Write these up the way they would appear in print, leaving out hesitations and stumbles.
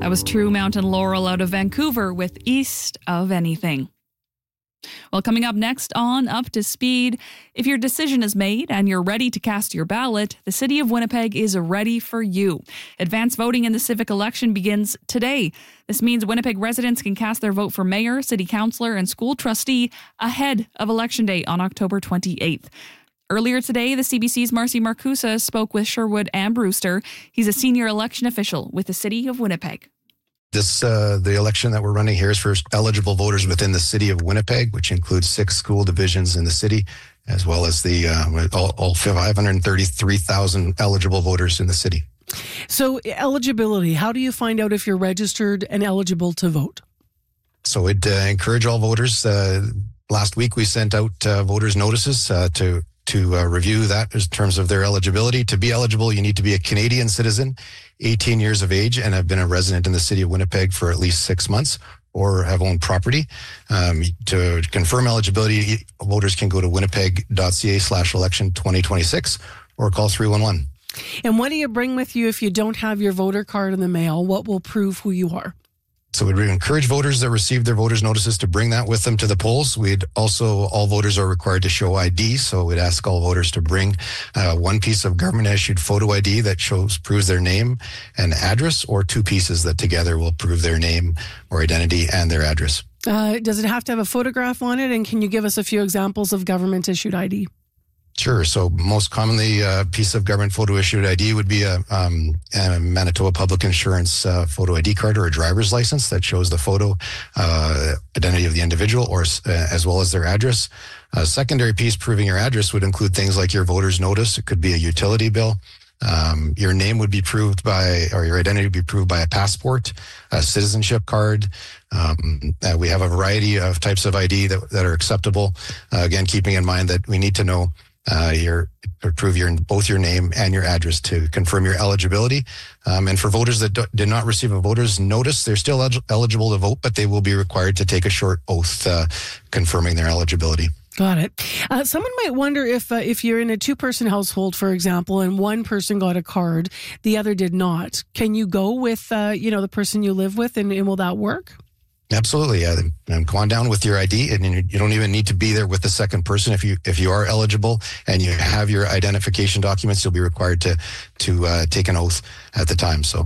That was True Mountain Laurel out of Vancouver with East of Anything. Well, coming up next on Up to Speed, if your decision is made and you're ready to cast your ballot, the City of Winnipeg is ready for you. Advance voting in the civic election begins today. This means Winnipeg residents can cast their vote for mayor, city councillor, and school trustee ahead of Election Day on October 28th. Earlier today, the CBC's Marcy Marcusa spoke with Sherwood Ann Brewster. He's a senior election official with the City of Winnipeg. The election that we're running here is for eligible voters within the City of Winnipeg, which includes 6 school divisions in the city, as well as the all 533,000 eligible voters in the city. So eligibility, how do you find out if you're registered and eligible to vote? So we'd encourage all voters. Last week we sent out voters notices to review that in terms of their eligibility. To be eligible, you need to be a Canadian citizen, 18 years of age, and have been a resident in the City of Winnipeg for at least 6 months or have owned property. To confirm eligibility, voters can go to winnipeg.ca/election 2026 or call 311. And what do you bring with you if you don't have your voter card in the mail? What will prove who you are? So we'd encourage voters that receive their voters' notices to bring that with them to the polls. All voters are required to show ID. So we'd ask all voters to bring one piece of government-issued photo ID that proves their name and address, or 2 pieces that together will prove their name or identity and their address. Does it have to have a photograph on it? And can you give us a few examples of government-issued ID? Sure. So most commonly, a piece of government photo issued ID would be a Manitoba Public Insurance photo ID card or a driver's license that shows the photo identity of the individual, or as well as their address. A secondary piece proving your address would include things like your voter's notice. It could be a utility bill. Your name would be proved by, or your identity would be proved by a passport, a citizenship card. We have a variety of types of ID that are acceptable. Again, keeping in mind that we need to know prove both your name and your address to confirm your eligibility. And for voters that did not receive a voter's notice, they're still eligible to vote, but they will be required to take a short oath confirming their eligibility. Got it. Someone might wonder if you're in a 2-person household, for example, and one person got a card, the other did not. Can you go with the person you live with, and will that work? Absolutely. Come on down with your ID, and you don't even need to be there with the second person. If you are eligible and you have your identification documents, you'll be required to take an oath at the time. So,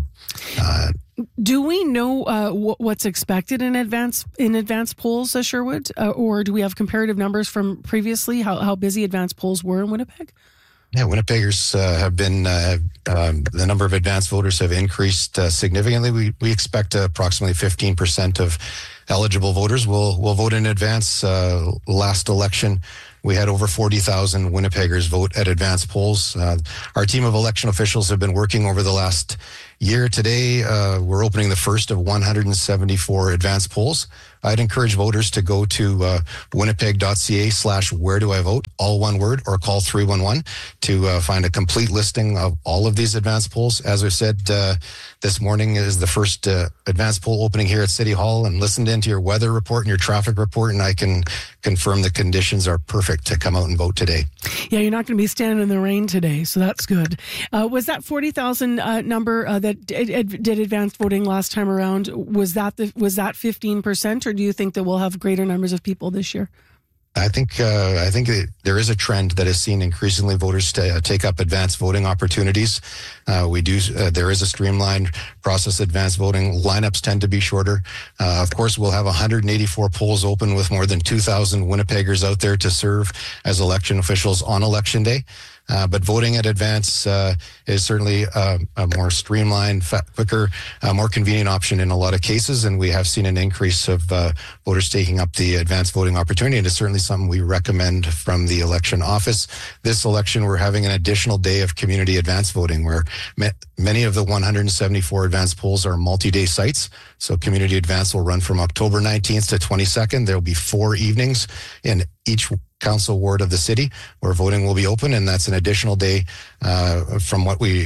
do we know what's expected in advance polls, Sherwood, or do we have comparative numbers from previously how busy advance polls were in Winnipeg? Yeah, Winnipeggers have been, the number of advanced voters have increased significantly. We expect approximately 15% of eligible voters will vote in advance. Last election, we had over 40,000 Winnipeggers vote at advance polls. Our team of election officials have been working over the last year. Today, we're opening the first of 174 advance polls. I'd encourage voters to go to winnipeg.ca/where do I vote, all one word, or call 311 to find a complete listing of all of these advance polls. As I said, this morning is the first advance poll opening here at City Hall, and listened into your weather report and your traffic report, and I can confirm the conditions are perfect to come out and vote today. Yeah, you're not going to be standing in the rain today, so that's good. Was that 40,000 number that did advanced voting last time around, was that 15%, or do you think that we'll have greater numbers of people this year? I think there is a trend that has seen increasingly voters take up advanced voting opportunities. There is a streamlined process. Advanced voting lineups tend to be shorter. Of course, we'll have 184 polls open with more than 2,000 Winnipeggers out there to serve as election officials on Election Day. But voting at advance is certainly a more streamlined, quicker, more convenient option in a lot of cases. And we have seen an increase of voters taking up the advanced voting opportunity. And it's certainly something we recommend from the election office. This election, we're having an additional day of community advance voting, where many of the 174 advanced polls are multi-day sites. So community advance will run from October 19th to 22nd. There will be 4 evenings in each council ward of the city where voting will be open, and that's an additional day from what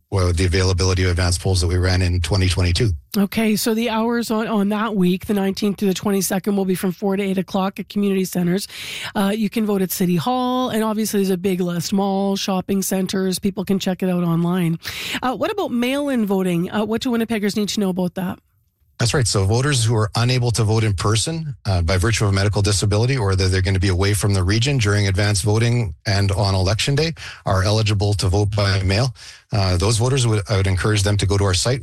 the availability of advanced polls that we ran in 2022. Okay, so the hours on that week, the 19th to the 22nd, will be from 4 to 8 o'clock at community centers. You can vote at City Hall, and obviously there's a big list, malls, shopping centers. People can check it out online. What about mail-in voting? What do Winnipeggers need to know about that? That's right. So voters who are unable to vote in person by virtue of a medical disability, or that they're going to be away from the region during advanced voting and on election day, are eligible to vote by mail. Those voters, I would encourage them to go to our site,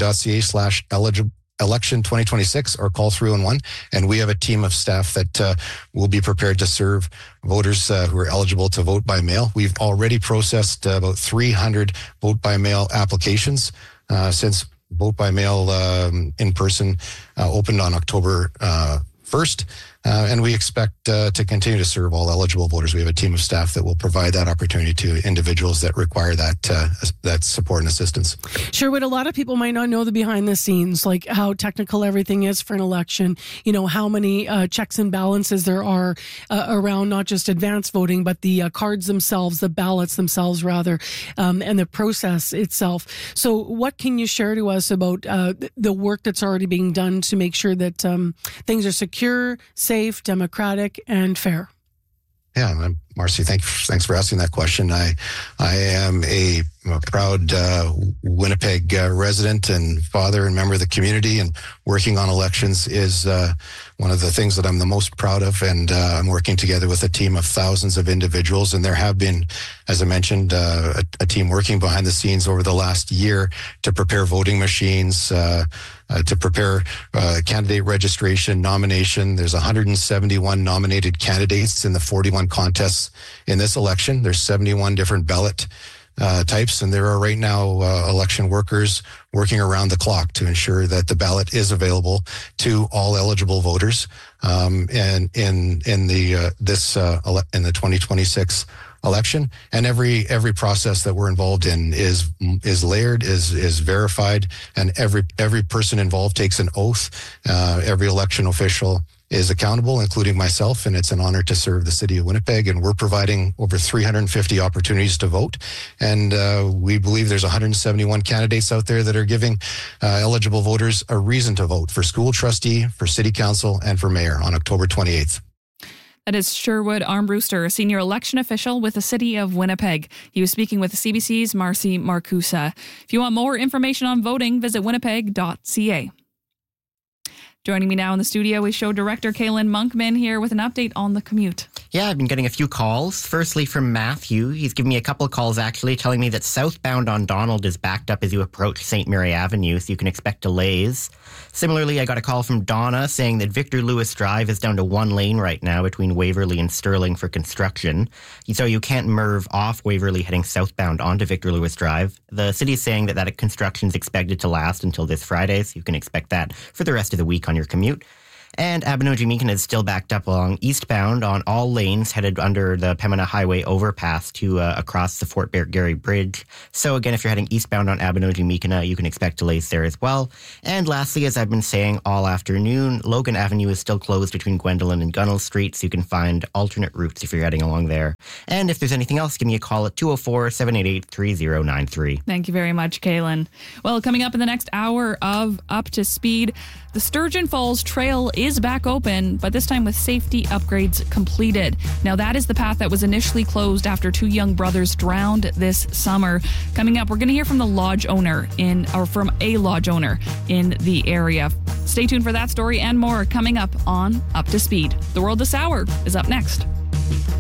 winnipeg.ca/election 2026, or call 311. And we have a team of staff that will be prepared to serve voters who are eligible to vote by mail. We've already processed about 300 vote by mail applications since vote by mail in person opened on October 1st. And we expect to continue to serve all eligible voters. We have a team of staff that will provide that opportunity to individuals that require that support and assistance. Sherwood, a lot of people might not know the behind the scenes, like how technical everything is for an election, how many checks and balances there are around not just advanced voting, but the cards themselves, the ballots themselves, rather, and the process itself. So what can you share to us about the work that's already being done to make sure that things are secure, safe, democratic, and fair? Yeah, Marcy, thanks for asking that question. I am a proud Winnipeg resident and father and member of the community, and working on elections is one of the things that I'm the most proud of. And I'm working together with a team of thousands of individuals, and there have been, as I mentioned, a team working behind the scenes over the last year to prepare voting machines, to prepare candidate registration, nomination. There's 171 nominated candidates in the 41 contests in this election. There's 71 different ballot types, and there are right now election workers working around the clock to ensure that the ballot is available to all eligible voters. And in the 2026 election, and every process that we're involved in is layered, is verified, and every person involved takes an oath. Every election official is accountable, including myself, and it's an honor to serve the city of Winnipeg. And we're providing over 350 opportunities to vote, and we believe there's 171 candidates out there that are giving eligible voters a reason to vote for school trustee, for city council, and for mayor on October 28th. That is Sherwood Armbruster, a senior election official with the city of Winnipeg. He was speaking with CBC's Marcy Marcusa. If you want more information on voting, visit winnipeg.ca. Joining me now in the studio is show director Kaylin Monkman here with an update on the commute. Yeah, I've been getting a few calls. Firstly, from Matthew. He's given me a couple of calls, actually, telling me that southbound on Donald is backed up as you approach St. Mary Avenue, so you can expect delays. Similarly, I got a call from Donna saying that Victor Lewis Drive is down to one lane right now between Waverley and Sterling for construction. So you can't merve off Waverley heading southbound onto Victor Lewis Drive. The city is saying that construction is expected to last until this Friday, so you can expect that for the rest of the week on your commute. And Abinogi-Meekina is still backed up along eastbound on all lanes headed under the Pembina Highway overpass to across the Fort Garry Bridge. So again, if you're heading eastbound on Abinogi-Meekina, you can expect delays there as well. And lastly, as I've been saying all afternoon, Logan Avenue is still closed between Gwendolyn and Gunnell Street, so you can find alternate routes if you're heading along there. And if there's anything else, give me a call at 204-788-3093. Thank you very much, Kaylin. Well, coming up in the next hour of Up to Speed, the Sturgeon Falls Trail is back open, but this time with safety upgrades completed. Now, that is the path that was initially closed after two young brothers drowned this summer. Coming up, we're going to hear from a lodge owner in the area. Stay tuned for that story and more coming up on Up to Speed. The World This Hour is up next.